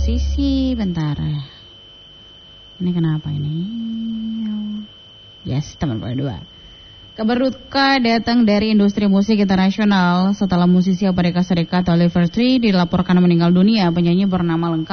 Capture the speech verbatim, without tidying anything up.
musisi, bentar. Ini kenapa ini? Yes, teman berdua. Kabar duka datang dari industri musik internasional setelah musisi Amerika Serikat Oliver Tree dilaporkan meninggal dunia. Penyanyi bernama lengkap